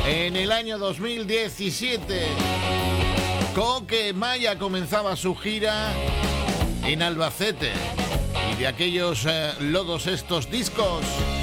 En el año 2017, Coque Maya comenzaba su gira en Albacete. Y de aquellos lodos estos discos,